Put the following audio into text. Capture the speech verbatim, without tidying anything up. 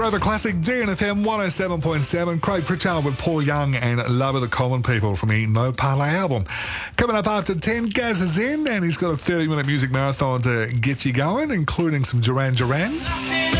Forever Classic, D N F M one oh seven point seven. Craig Pritchard with Paul Young and Love of the Common People from the No Parley album. Coming up after ten, Gaz is in and he's got a thirty minute music marathon to get you going, including some Duran Duran.